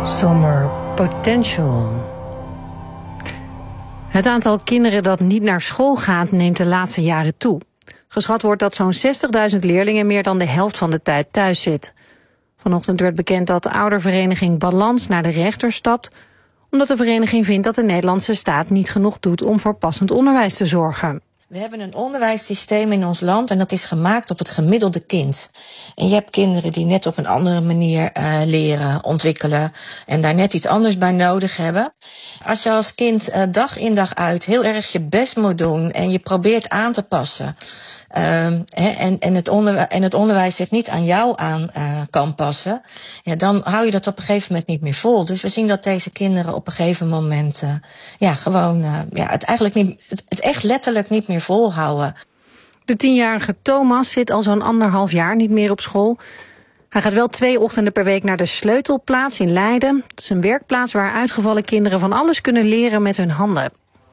Summer Potential. Het aantal kinderen dat niet naar school gaat neemt de laatste jaren toe. Geschat wordt dat zo'n 60.000 leerlingen meer dan de helft van de tijd thuis zit. Vanochtend werd bekend dat de oudervereniging Balans naar de rechter stapt, omdat de vereniging vindt dat de Nederlandse staat niet genoeg doet om voor passend onderwijs te zorgen. We hebben een onderwijssysteem in ons land en dat is gemaakt op het gemiddelde kind. En je hebt kinderen die net op een andere manier leren, ontwikkelen en daar net iets anders bij nodig hebben. Als je als kind dag in dag uit heel erg je best moet doen en je probeert aan te passen, en het onderwijs zich niet aan jou aan kan passen, ja, dan hou je dat op een gegeven moment niet meer vol. Dus we zien dat deze kinderen op een gegeven moment het echt letterlijk niet meer volhouden. De 10-jarige Thomas zit al zo'n 1,5 jaar niet meer op school. Hij gaat wel 2 ochtenden per week naar de Sleutelplaats in Leiden. Het is een werkplaats waar uitgevallen kinderen van alles kunnen leren met hun handen.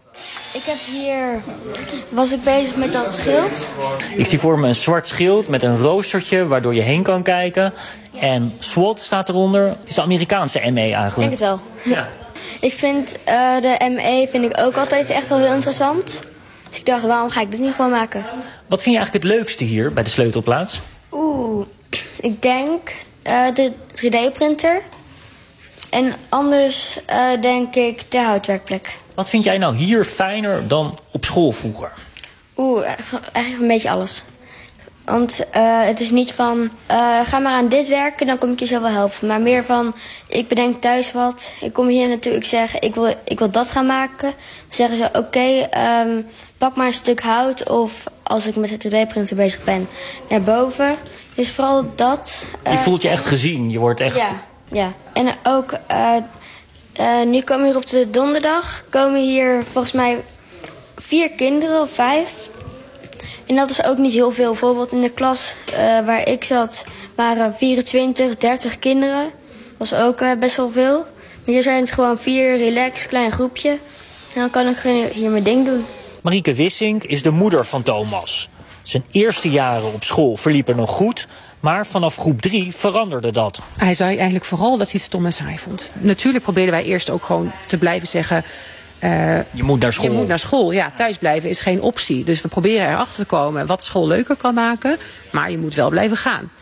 Was ik bezig met dat schild. Ik zie voor me een zwart schild met een roostertje waardoor je heen kan kijken. En SWAT staat eronder. Het is de Amerikaanse ME eigenlijk. Ik denk het wel. Ja. Ik vind de ME ook altijd echt wel heel interessant. Dus ik dacht, waarom ga ik dit niet gewoon maken? Wat vind je eigenlijk het leukste hier bij de Sleutelplaats? Ik denk de 3D-printer. En anders denk ik de houtwerkplek. Wat vind jij nou hier fijner dan op school vroeger? Eigenlijk een beetje alles. Want het is niet van, ga maar aan dit werken, dan kom ik je zo wel helpen. Maar meer van, ik bedenk thuis wat. Ik kom hier naartoe, ik zeg, ik wil dat gaan maken. Dan zeggen ze, oké, pak maar een stuk hout. Of als ik met de 3D-printer bezig ben, naar boven. Dus vooral dat. Je voelt je echt gezien, je wordt echt... Ja. En ook, nu komen hier op de donderdag, komen hier volgens mij 4 kinderen of 5. En dat is ook niet heel veel. Bijvoorbeeld in de klas waar ik zat waren 24, 30 kinderen. Dat was ook best wel veel. Maar hier zijn het gewoon 4 relaxed, klein groepje. En dan kan ik hier mijn ding doen. Marieke Wissink is de moeder van Thomas. Zijn eerste jaren op school verliepen nog goed, maar vanaf groep 3 veranderde dat. Hij zei eigenlijk vooral dat hij het stom en saai vond. Natuurlijk probeerden wij eerst ook gewoon te blijven zeggen, je moet naar school. Je moet naar school, ja. Thuisblijven is geen optie. Dus we proberen erachter te komen wat school leuker kan maken. Maar je moet wel blijven gaan.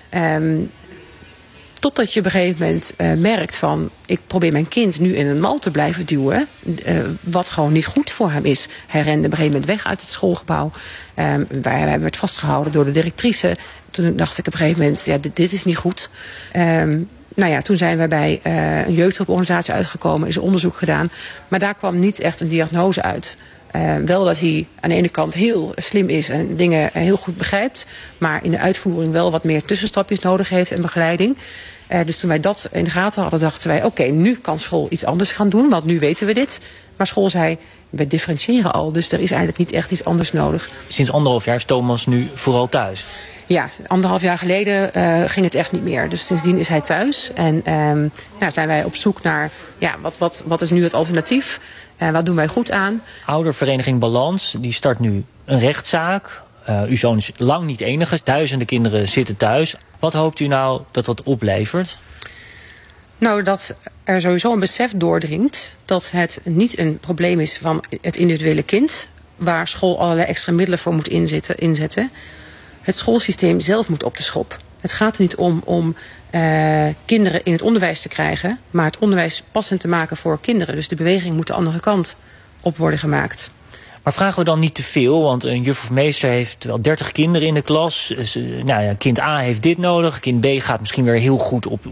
Totdat je op een gegeven moment merkt van, ik probeer mijn kind nu in een mal te blijven duwen. Wat gewoon niet goed voor hem is. Hij rende op een gegeven moment weg uit het schoolgebouw. Hij werd vastgehouden door de directrice. Toen dacht ik op een gegeven moment, ja, dit is niet goed. Toen zijn we bij een jeugdhulporganisatie uitgekomen, is een onderzoek gedaan. Maar daar kwam niet echt een diagnose uit. Wel dat hij aan de ene kant heel slim is en dingen heel goed begrijpt. Maar in de uitvoering wel wat meer tussenstapjes nodig heeft en begeleiding. Dus toen wij dat in de gaten hadden, dachten wij, oké, nu kan school iets anders gaan doen. Want nu weten we dit. Maar school zei, we differentiëren al. Dus er is eigenlijk niet echt iets anders nodig. Sinds 1,5 jaar is Thomas nu vooral thuis. Ja, 1,5 jaar geleden ging het echt niet meer. Dus sindsdien is hij thuis. En zijn wij op zoek naar, wat is nu het alternatief? Wat doen wij goed aan? Oudervereniging Balans die start nu een rechtszaak. Uw zoon is lang niet enige. Duizenden kinderen zitten thuis. Wat hoopt u nou dat dat oplevert? Nou, dat er sowieso een besef doordringt dat het niet een probleem is van het individuele kind, waar school allerlei extra middelen voor moet inzetten. Het schoolsysteem zelf moet op de schop. Het gaat er niet om kinderen in het onderwijs te krijgen, maar het onderwijs passend te maken voor kinderen. Dus de beweging moet de andere kant op worden gemaakt. Maar vragen we dan niet te veel? Want een juf of meester heeft wel 30 kinderen in de klas. Kind A heeft dit nodig. Kind B gaat misschien weer heel goed op